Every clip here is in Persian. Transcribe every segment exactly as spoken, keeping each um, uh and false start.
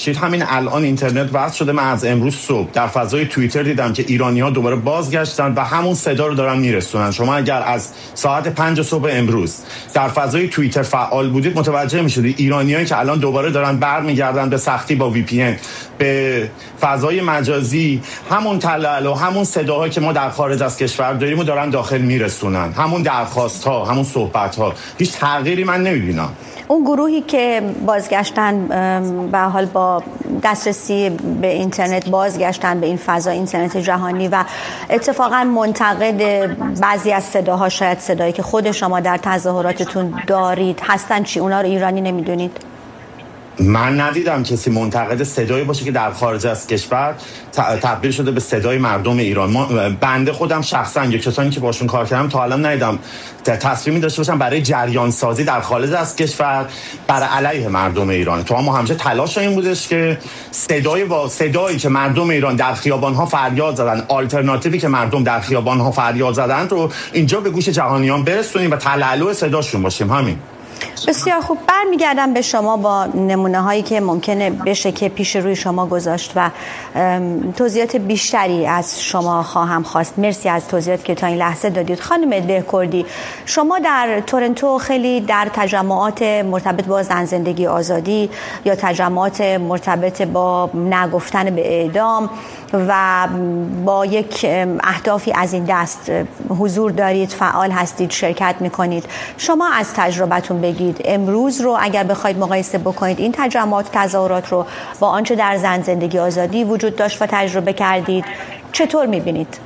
باشید، همین الان اینترنت وصل شده. من از امروز صبح در فضای توییتر دیدم که ایرانی‌ها دوباره بازگشتن و همون صدا رو دارن میرسونن. شما اگر از ساعت پنج صبح امروز در فضای توییتر فعال بودید متوجه می‌شدید ایرانیایی که الان دوباره دارن برمیگردن به سختی با وی پی ان به فضای مجازی، همون تلال و همون صداهایی که ما در خارج از کشور داریم و دارن داخل میرسونن، همون درخواست‌ها، همون صحبت‌ها. هیچ تغییری من نمی‌بینم. اون گروهی که بازگشتن به حال با دسترسی به اینترنت بازگشتن به این فضا اینترنت جهانی و اتفاقا منتقد بعضی از صداها، شاید صدایی که خود شما در تظاهراتتون دارید هستن، چی اونا رو ایرانی نمیدونید؟ من ندیدم کسی منتقد صدایی باشه که در خارج از کشور تبدیل شده به صدای مردم ایران. ما بنده خودم شخصا یا کسانی که باشون کار کردم تا الان ندیدم تصمیمی داشته باشن برای جریان سازی در خارج از کشور بر علیه مردم ایران. تو ما همیشه تلاش این بودش که صدای با صدایی که مردم ایران در خیابان‌ها فریاد زدن، آلترناتیوی که مردم در خیابان‌ها فریاد زدن رو اینجا به گوش جهانیان برسونیم و تلالو صداشون باشیم. همین. بسیار خوب. برمیگردم به شما با نمونه هایی که ممکنه بشه که پیش روی شما گذاشت و توضیحات بیشتری از شما خواهم خواست. مرسی از توضیحات که تا این لحظه دادید. خانم دهکردی، شما در تورنتو خیلی در تجمعات مرتبط با زن زندگی آزادی یا تجمعات مرتبط با نگفتن به اعدام و با یک اهدافی از این دست حضور دارید، فعال هستید، شرکت میکنید. شما از تجربتون بگید امروز رو اگر بخواید مقایسه بکنید این تجمعات تظاهرات رو با آنچه در زن زندگی آزادی وجود داشت و تجربه کردید چطور میبینید؟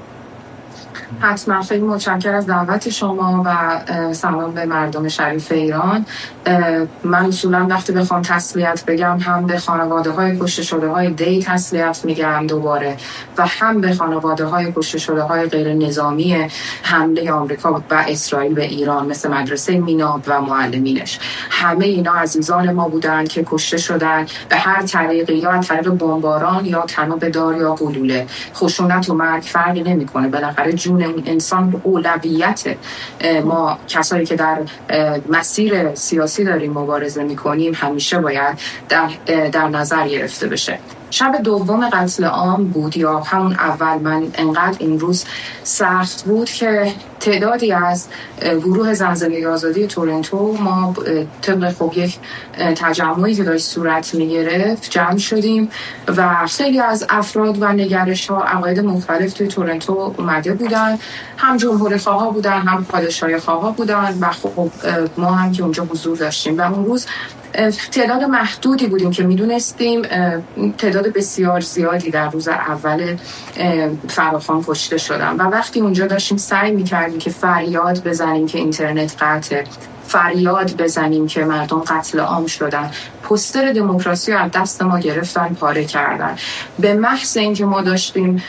حتما. خیلی متشکرم از دعوت شما و سلام به مردم شریف ایران. من اصولا وقتی بخوام تسلیت بگم هم به خانواده های کشته شده های دی تسلیت میگم دوباره و هم به خانواده های کشته شده های غیر نظامی حمله آمریکا و اسرائیل به ایران مثل مدرسه میناب و معلمینش. همه اینا عزیزان ما بودن که کشته شدن به هر طریقی، یا از طریق بمباران یا تناب دار یا گلوله. خشونت و مرگ فرقی نمیکنه، بالاخره جون اون انسان اولویت ما کسایی که در مسیر سیاسی داریم مبارزه میکنیم همیشه باید در, در نظر گرفته بشه. شب دوم قتل عام بود یا همون اول، من انقدر این روز سخت بود که تعدادی از گروه زن زندگی آزادی تورنتو ما طبق خب یک تجمعی که داشت صورت میگرفت جمع شدیم و خیلی از افراد و نگرش ها عقاید مختلف توی تورنتو اومده بودن، هم جمهوری خواه بودن هم پادشاهی خواه بودن و خب ما هم که اونجا حضور داشتیم و اون روز تعداد محدودی بودیم که میدونستیم تعداد بسیار زیادی در روز اول فراخوان کشته شدن و وقتی اونجا داشتیم سعی میکردیم که فریاد بزنیم که اینترنت قطعه، فریاد بزنیم که مردم قتل عام شدن، پوستر دموکراسی رو از دست ما گرفتن، پاره کردن. به محض اینکه ما داشتیم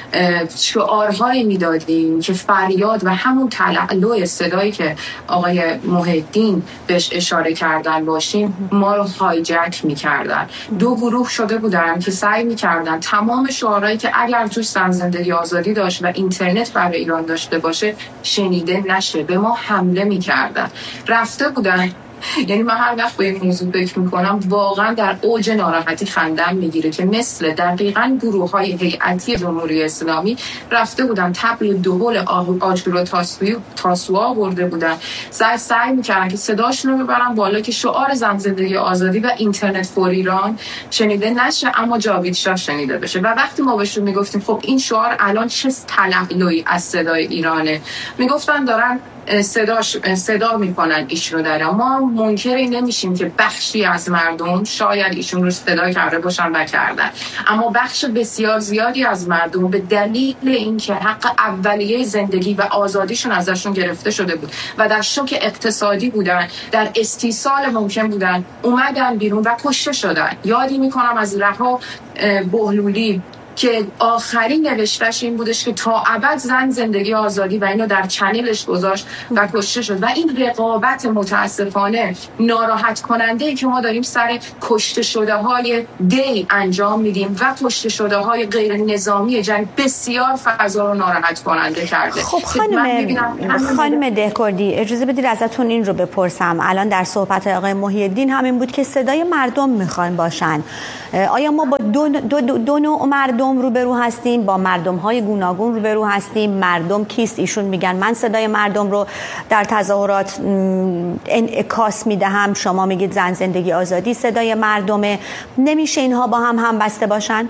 شعارهایی میدادیم که فریاد و همون تلالو صدایی که آقای محی‌الدین بهش اشاره کردن باشیم، ما رو هایجک میکردن. دو گروه شده بودن که سعی میکردن تمام شعارهایی که اگر توش زن زندگی آزادی داشت و اینترنت برای ایران داشته باشه شنیده نشه، به ما حمله میکردن. رفته بودن. یعنی من هر وقت به این موضوع فکر میکنم واقعا در اوج ناراحتی خندم میگیره که مثل دقیقاً گروه های هیئتی جمهوری اسلامی رفته بودن تبل دهل آجورا تاسوعا برده بودن، سعی سعی میکردن که صداشون رو ببرن بالا که شعار زن زندگی آزادی و اینترنت فور ایران شنیده نشه اما جاوید شاه شنیده بشه. و وقتی ما بهشون میگفتیم خب این شعار الان چه تلالویی از صدای ایرانه، میگفتن دارن صداش صدا میکنن ایشون رو داره. ما منکری نمیشیم که بخشی از مردم شاید ایشون رو صدا کرده باشن و کردن، اما بخش بسیار زیادی از مردم به دلیل اینکه حق اولیه زندگی و آزادیشون ازشون گرفته شده بود و در شوک اقتصادی بودن، در استیصال ممکن بودن، اومدن بیرون و کشته شدن. یادی میکنم از رها بهلولی که آخرین نوشتش این بودش که تا ابد زن زندگی آزادی و اینو در چنلش گذاشت و کشته شد. و این رقابت متاسفانه ناراحت کننده ای که ما داریم سر کشته شده های دی انجام میدیم و کشته شده های غیر نظامی جنگ بسیار فضا رو ناراحت کننده کرده. خب خانم خانم دهکردی اجازه بدید ازتون این رو بپرسم. الان در صحبت آقای محی الدین همین بود که صدای مردم میخوان باشن. آیا ما با دو, دو, دو, دو نوع مردم روبرو هستیم، با مردم های گوناگون روبرو هستیم؟ مردم کیست؟ ایشون میگن من صدای مردم رو در تظاهرات انعکاس میدهم، شما میگید زن زندگی آزادی صدای مردمه. نمیشه اینها با هم هم بسته باشن؟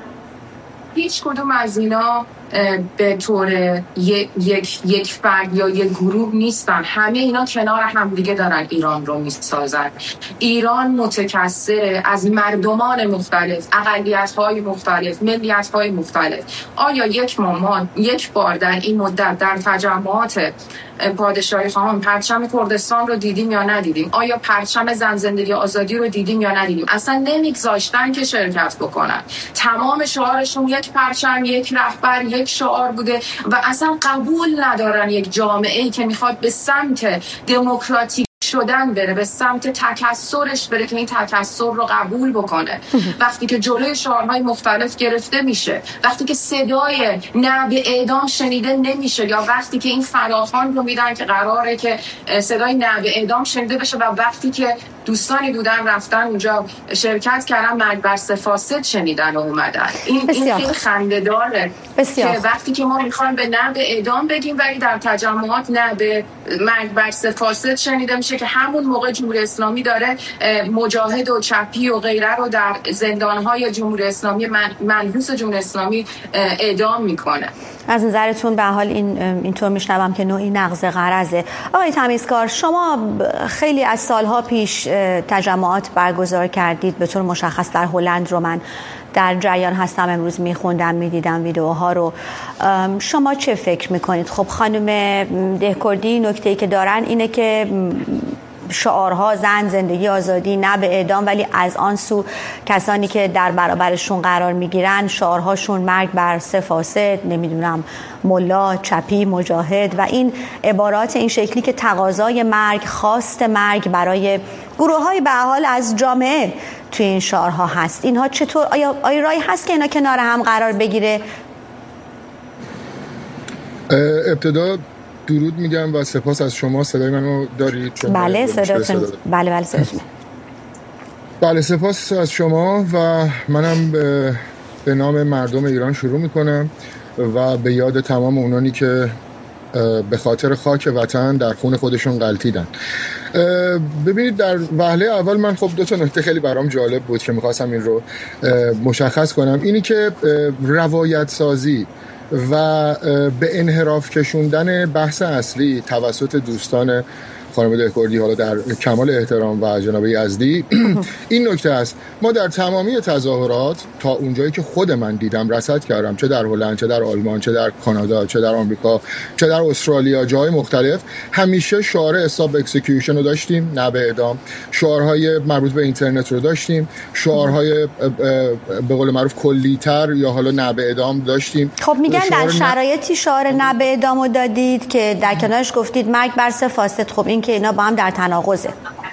هیچ کدوم از اینا به طور یک یک یک فرد یا یک گروه نیستن. همه اینا کنار هم دیگه دارن ایران رو میسازن. ایران متکثر از مردمان مختلف، اقلیت‌های مختلف، ملیت‌های مختلف. آیا یک ما یک بار در این مدت در تجمعات پادشاهی خواهان پرچم کردستان رو دیدیم یا ندیدیم؟ آیا پرچم زن زندگی آزادی رو دیدیم یا ندیدیم؟ اصلا نمیگذاشتن که شرکت بکنن. تمام شعارشون یک پرچم، یک رهبر، یک شعار بوده و اصلا قبول ندارن یک جامعه‌ای که میخواد به سمت دموکراتیک شدن بره، به سمت تکثرش بره که این تکثر رو قبول بکنه. وقتی که جلوی شعارهای مختلف گرفته میشه، وقتی که صدای نه به اعدام شنیده نمیشه، یا وقتی که این فراخوان رو میدن که قراره که صدای نه به اعدام شنیده بشه و وقتی که دوستانی بودن رفتن اونجا شرکت کردن مرگ بر سه فاسد شنیدن و اومدن. این این خیلی خنده‌داره که وقتی که ما میخوایم به نه به اعدام بگیم ولی در تجمعات نه به مرگ بر سه فاسد شنیده میشه که همون موقع جمهوری اسلامی داره مجاهد و چپی و غیره رو در زندان‌های جمهوری اسلامی منحوس جمهوری اسلامی اعدام میکنه. از نظرتون به حال این اینطور میشنوم که نوعی نقض غرضه. آقای تمیزکار، شما خیلی از سالها پیش تجمعات برگزار کردید، به طور مشخص در هلند رو من در جریان هستم، امروز میخوندم میدیدم ویدیوها رو. شما چه فکر میکنید؟ خب خانم دهکردی نکته‌ای که دارن اینه که شعارها زن زندگی آزادی نه به اعدام، ولی از آن سو کسانی که در برابرشون قرار میگیرن شعارهاشون مرگ بر سه فاسد، نمیدونم ملا، چپی، مجاهد و این عبارات این شکلی که تقاضای مرگ، خواست مرگ برای گروه‌های به حال از جامعه توی این شعارها هست. اینها چطور آیا آیا راهی هست که اینا کنار هم قرار بگیره؟ ابتدا درود میگم و سپاس از شما. صدای منو دارید؟ بله صداتون بله بله صداتون بله سپاس از شما و منم به, به نام مردم ایران شروع میکنم و به یاد تمام اونانی که به خاطر خاک وطن در خون خودشون غلطیدن. ببینید در وهله اول من خب دو تا نکته خیلی برام جالب بود که میخواستم این رو مشخص کنم. اینی که روایت سازی و به انحراف کشوندن بحث اصلی توسط دوستان خانم دهکردی، حالا در کمال احترام و جناب یزدی، این نکته است: ما در تمامی تظاهرات تا اونجایی که خود من دیدم رصد کردم، چه در هلند، چه در آلمان، چه در کانادا، چه در آمریکا، چه در استرالیا، جای مختلف، همیشه شعار استاپ اکسیکیوشن رو داشتیم، نه به اعدام. شعارهای مربوط به اینترنت رو داشتیم، شعارهای به قول معروف کلی‌تر یا حالا نه به اعدام داشتیم. خب میگن در شرایطی شعار نه به اعدام رو دادید که در کنارش گفتید مرگ بر سه فاسد. خب این که اینا با هم در تناقضه.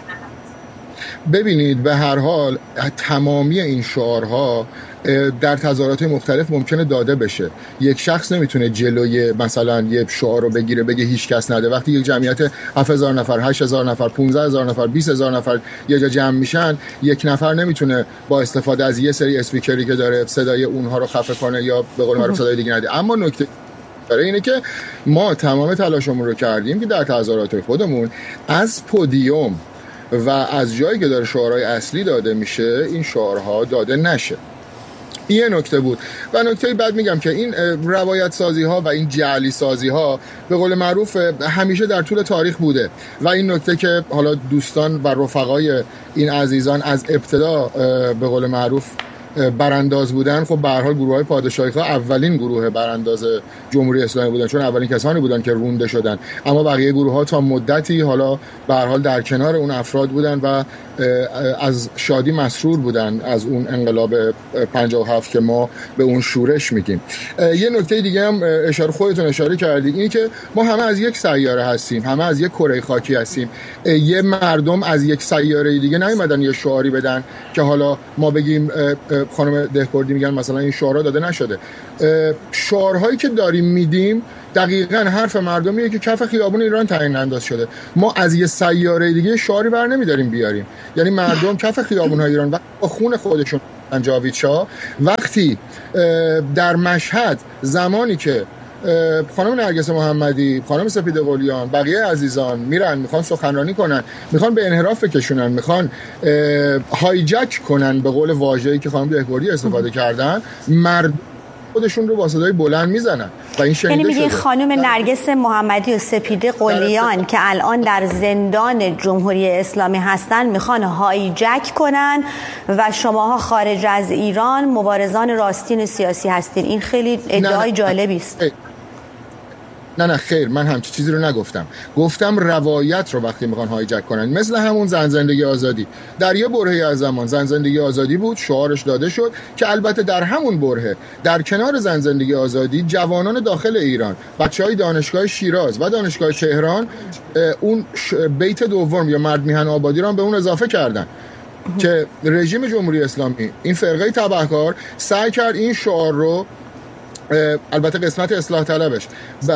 ببینید به هر حال تمامی این شعارها در تظاهرات مختلف ممکنه داده بشه. یک شخص نمیتونه جلوی مثلا یک شعار رو بگیره بگه هیچ کس نده. وقتی یک جمعیت هفت هزار نفر، هشت هزار نفر، پانزده هزار نفر، بیست هزار نفر یه جا جمع میشن، یک نفر نمیتونه با استفاده از یه سری اسپیکری که داره صدای اونها رو خفه کنه یا به قول معروف صدای دیگه نده. اما نکته برای اینه که ما تمام تلاشمون رو کردیم که در تظاهرات خودمون از پودیوم و از جایی که داره شعارهای اصلی داده میشه این شعارها داده نشه. یه نکته بود. و نکته بعد میگم که این روایت سازی ها و این جعلی سازی ها به قول معروف همیشه در طول تاریخ بوده و این نکته که حالا دوستان و رفقای این عزیزان از ابتدا به قول معروف برانداز بودن، خب به هر حال گروه‌های پادشاهی‌خواه اولین گروه برانداز جمهوری اسلامی بودن، چون اولین کسانی بودن که رونده شدن. اما بقیه گروه‌ها تا مدتی حالا به هر حال در کنار اون افراد بودن و از شادی مسرور بودن از اون انقلاب پنجاه و هفت که ما به اون شورش میگیم. یه نکته دیگه هم اشاره خودتون اشاره کردید، اینی که ما همه از یک سیاره هستیم، همه از یک کره خاکی هستیم. یه مردم از یک سیاره دیگه نیومدن یه شعاری بدن که حالا ما بگیم خانم دهکردی میگن مثلا این شعارها داده نشده. شعارهایی که داریم میدیم دقیقاً حرف مردمیه که کف خیابون ایران تعیین انداز شده. ما از یه سیاره دیگه شعاری بر نمیداریم بیاریم. یعنی مردم کف خیابون‌های ایران و با خون خودشون جاوید شاه وقتی در مشهد زمانی که خانم نرگس محمدی، خانم سپیده قلیان، بقیه عزیزان میرن میخوان سخنرانی کنن، میخوان به انحراف بکشونن، میخوان هایجک کنن به قول واژه‌ای که خانم دهکردی استفاده کردن، مرد خودشون رو با صدای بلند میزنن و این شنیده شده. یعنی میگه خانم نرگس محمدی و سپیده قلیان که الان در زندان جمهوری اسلامی هستن میخوان هایجک کنن و شماها خارج از ایران مبارزان راستین سیاسی هستین. این خیلی ادعای جالبی است. نه نه خیر، من همچین چیزی رو نگفتم. گفتم روایت رو وقتی میخوان هایجک کنن، مثل همون زن زندگی آزادی. در یه برهه‌ای از زمان زن زندگی آزادی بود، شعارش داده شد که البته در همون برهه در کنار زن زندگی آزادی جوانان داخل ایران، بچهای دانشگاه شیراز و دانشگاه تهران اون بیت دوم یا مرد میهن آبادی رو به اون اضافه کردن که رژیم جمهوری اسلامی، این فرقه تبهکار، سعی کرد این شعار رو البته قسمت اصلاح طلبش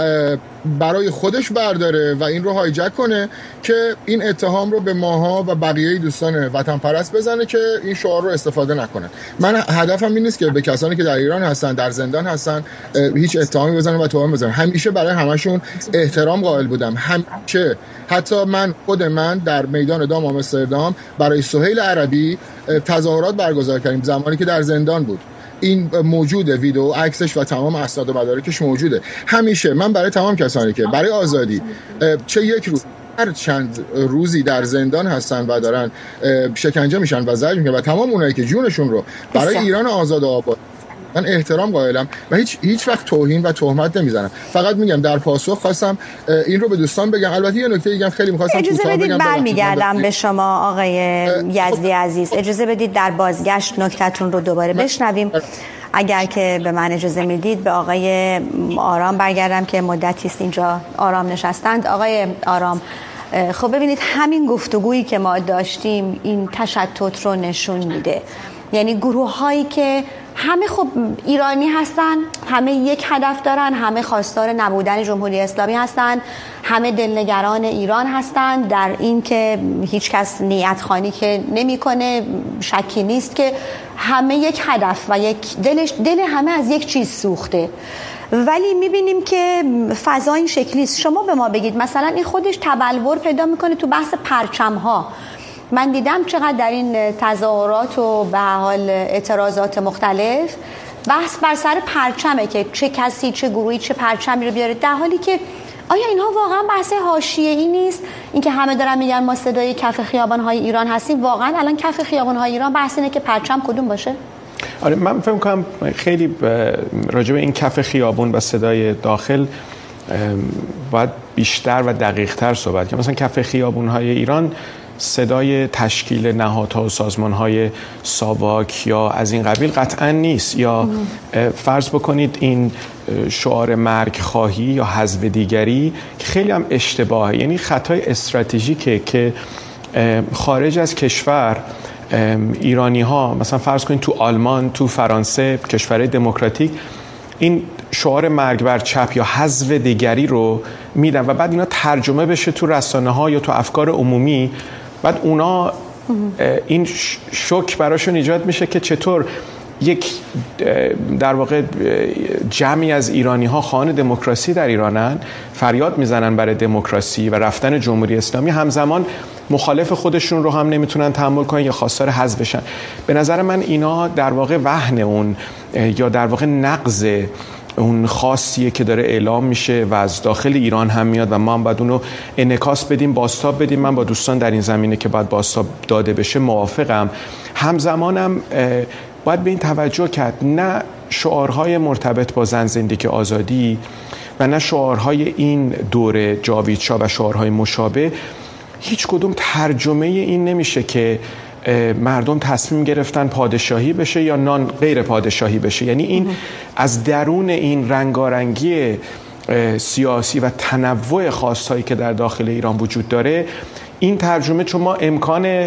برای خودش برداره و این رو هایجک کنه که این اتهام رو به ماها و بقیه دوستان وطن پرست بزنه که این شعار رو استفاده نکنن. من هدفم این نیست که به کسانی که در ایران هستن، در زندان هستن، هیچ اتهامی بزنم و توهم بزنم. همیشه برای همشون احترام قائل بودم. همیشه حتی من خود من در میدان دام آمستردام برای سهیل عربی تظاهرات برگزار کردیم زمانی که در زندان بود. این موجوده، ویدیو عکسش و تمام اسناد و مدارکش موجوده. همیشه من برای تمام کسانی که برای آزادی چه یک روز هر چند روزی در زندان هستن و دارن شکنجه میشن و زجر میکنن و تمام اونایی که جونشون رو برای ایران آزاد و آباد، من احترام قائلم و هیچ هیچ وقت توهین و تهمت نمیزنم. فقط میگم در پاسخ خواستم این رو به دوستان بگم. البته یه نکته دیگه هم خیلی می‌خواستم کوتاه بگم. برمیگردم به شما آقای یزدی عزیز. اجازه بدید در بازگشت نکته‌تون رو دوباره بشنویم. اگر که به من اجازه میدید به آقای آرام برگردم که مدتی است اینجا آرام نشستند. آقای آرام، خب ببینید همین گفتگویی که ما داشتیم این تشتت رو نشون میده. یعنی گروه هایی که همه خب ایرانی هستن، همه یک هدف دارن، همه خواستار نبودن جمهوری اسلامی هستن، همه دلنگران ایران هستن در این که هیچ کس نیت خانی که نمیکنه، شکی نیست که همه یک هدف و یک دلش دل همه از یک چیز سوخته. ولی میبینیم که فضا این شکلی است. شما به ما بگید مثلا این خودش تبلور پیدا میکنه تو بحث پرچم ها. من دیدم چقدر در این تظاهرات و به حال اعتراضات مختلف بحث بر سر پرچمه که چه کسی چه گروهی چه پرچمی رو بیاره، در حالی که آیا اینها واقعا بحث حاشیه‌ای نیست؟ اینکه همه دارن میگن ما صدای کف خیابان‌های ایران هستیم، واقعا الان کف خیابان‌های ایران بحث اینه که پرچم کدوم باشه؟ آره، من فکر می‌کنم خیلی راجع به این کف خیابون و صدای داخل باید بیشتر و دقیق‌تر صحبت کنیم. مثلا کف خیابان‌های ایران صدای تشکیل نهادها و سازمان‌های ساواک یا از این قبیل قطعاً نیست. یا فرض بکنید این شعار مرگ خواهی یا حذف دیگری که خیلی هم اشتباهه، یعنی خطای استراتژیکه که خارج از کشور ایرانی ها مثلا فرض کنید تو آلمان، تو فرانسه، کشورهای دموکراتیک این شعار مرگ بر چپ یا حذف دیگری رو میدن و بعد اینا ترجمه بشه تو رسانه ها یا تو افکار عمومی، بعد اونا این شوک براشون ایجاد میشه که چطور یک در واقع جمعی از ایرانی ها خواهان دموکراسی در ایرانن، فریاد میزنن برای دموکراسی و رفتن جمهوری اسلامی، همزمان مخالف خودشون رو هم نمیتونن تحمل کنن یا خواستار حذف بشن. به نظر من اینا در واقع وهن اون یا در واقع نقض اون خاصیه که داره اعلام میشه و از داخل ایران هم میاد و ما هم باید اونو انعکاس بدیم، بازتاب بدیم. من با دوستان در این زمینه که باید بازتاب داده بشه موافقم. همزمانم باید به این توجه کرد نه شعارهای مرتبط با زن زندگی آزادی و نه شعارهای این دوره جاوید شاه و شعارهای مشابه هیچ کدوم ترجمه این نمیشه که مردم تصمیم گرفتن پادشاهی بشه یا نان غیر پادشاهی بشه. یعنی این از درون این رنگارنگی سیاسی و تنوع خواستهایی که در داخل ایران وجود داره، این ترجمه، چون ما امکان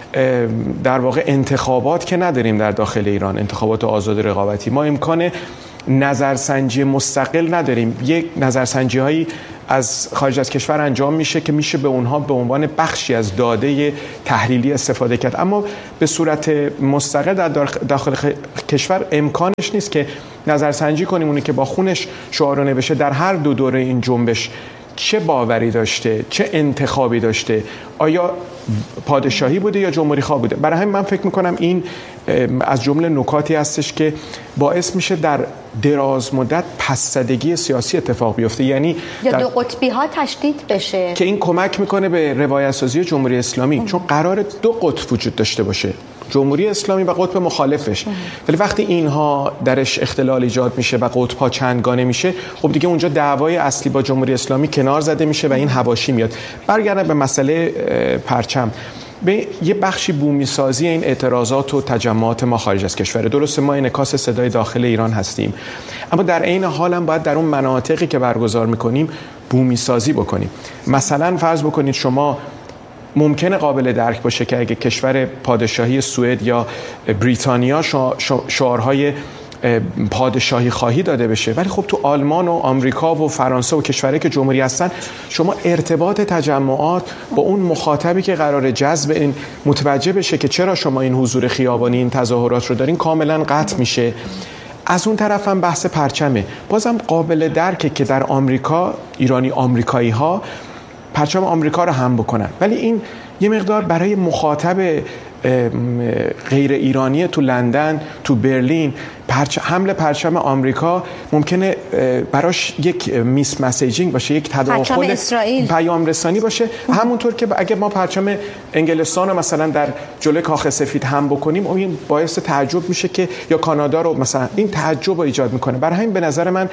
در واقع انتخابات که نداریم در داخل ایران، انتخابات آزاد رقابتی، ما امکان نظرسنجی مستقل نداریم. یک نظرسنجی هایی از خارج از کشور انجام میشه که میشه به اونها به عنوان بخشی از داده تحلیلی استفاده کرد، اما به صورت مستقل در داخل کشور امکانش نیست که نظرسنجی کنیم اونی که با خونش شعار نوشته در هر دو دوره این جنبش چه باوری داشته، چه انتخابی داشته، آیا پادشاهی بوده یا جمهوری خواه بوده. برای همین من فکر میکنم این از جمله نکاتی هستش که باعث میشه در دراز مدت پس‌زدگی سیاسی اتفاق بیفته، یعنی یا دو قطبی ها تشدید بشه که این کمک میکنه به روایت سازی جمهوری اسلامی ام. چون قرار دو قطب وجود داشته باشه، جمهوری اسلامی و قطب مخالفش، ولی وقتی اینها درش اختلال ایجاد میشه و قطب‌ها چندگانه میشه، خب دیگه اونجا دعوای اصلی با جمهوری اسلامی کنار زده میشه و این حواشی میاد. برگردم به مسئله پرچم، به یه بخشی بومی سازی این اعتراضات و تجمعات ما خارج از کشور. درسته ما انعکاس صدای داخل ایران هستیم، اما در عین حال هم باید در اون مناطقی که برگزار میکنیم بومی سازی بکنیم. مثلا فرض بکنید شما ممکنه قابل درک باشه که اگه کشور پادشاهی سوئد یا بریتانیا شعارهای پادشاهی خواهی داده بشه، ولی خب تو آلمان و آمریکا و فرانسه و کشورهایی که جمهوری هستن شما ارتباط تجمعات با اون مخاطبی که قرار جذب این متوجه بشه که چرا شما این حضور خیابانی، این تظاهرات رو دارین، کاملا قطع میشه. از اون طرف هم بحث پرچمه، بازم قابل درکه که در آمریکا ایرانی آمریکایی ها پرچم آمریکا رو هم بکنن، ولی این یه مقدار برای مخاطب غیر ایرانی تو لندن، تو برلین، پرچ... حمل پرچم آمریکا ممکنه براش یک میس مسیجینگ باشه، یک تداخل پیام رسانی باشه. همونطور که اگه ما پرچم انگلستان رو مثلا در جلوی کاخ سفید هم بکنیم، این باعث تعجب میشه که، یا کانادا رو مثلا، این تعجب رو ایجاد میکنه. برای همین به نظر من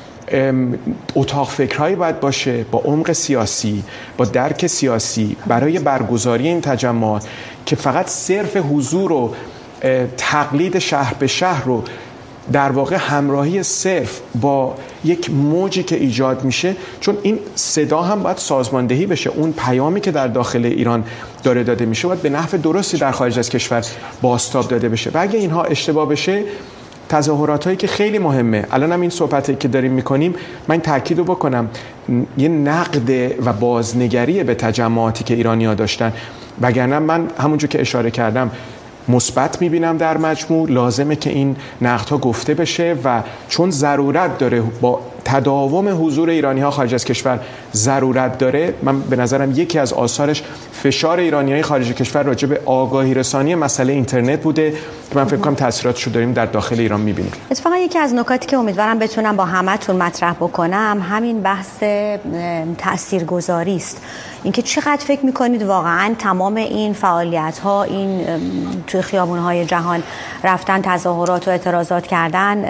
اتاق فکرهایی باید باشه با عمق سیاسی، با درک سیاسی برای برگزاری این تجمعات که فقط صرف حضور و تقلید شهر به شهر رو در واقع همراهی صرف با یک موجی که ایجاد میشه، چون این صدا هم باید سازماندهی بشه، اون پیامی که در داخل ایران داره داده میشه باید به نحو درستی در خارج از کشور بازتاب داده بشه و اگه اینها اشتباه بشه، تظاهرات هایی که خیلی مهمه، الان هم این صحبتی که داریم میکنیم، من تاکید رو بکنم، یه نقد و بازنگری به تجمعاتی که ایرانی‌ها داشتن، وگرنه من همونجور که اشاره کردم مثبت میبینم در مجموع، لازمه که این نقدها گفته بشه و چون ضرورت داره، با تداوم حضور ایرانی‌ها خارج از کشور ضرورت داره، من به نظرم یکی از آثارش فشار ایرانی‌های خارج کشور راجع به آگاهی رسانی مسئله اینترنت بوده که من فکر کنم تاثیراتش رو داریم در داخل ایران می‌بینیم. اتفاقا یکی از نکاتی که امیدوارم بتونم با همتون مطرح بکنم همین بحث تاثیرگذاری است. اینکه چقدر فکر می‌کنید واقعاً تمام این فعالیت‌ها، این توی خیابون‌های جهان رفتن، تظاهرات و اعتراضات کردن،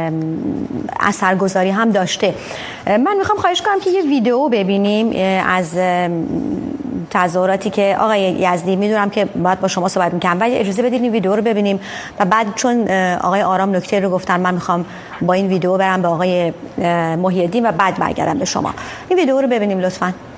اثرگذاری هم داشته. من میخوام خواهش کنم که یه ویدیو ببینیم از تظاهراتی که آقای یزدی، میدونم که باید با شما صحبت میکنم ولی اجازه بدید این ویدیو رو ببینیم و بعد چون آقای آرام نکته رو گفتن، من میخوام با این ویدیو برم به آقای محی الدین و بعد برگردم به شما. این ویدیو رو ببینیم لطفاً.